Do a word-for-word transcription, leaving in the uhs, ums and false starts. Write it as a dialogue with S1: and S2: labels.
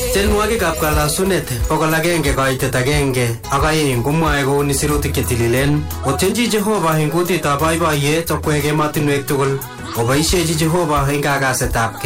S1: Tienwogikab kalasunet bokol agenge koitet agenge ak aeng komwae kouni sirutik chetililen. Otyenji Jehova eng kutitab boiboiyet okwek emotinwek tugul. Oboisiechi Jehova eng kagasetab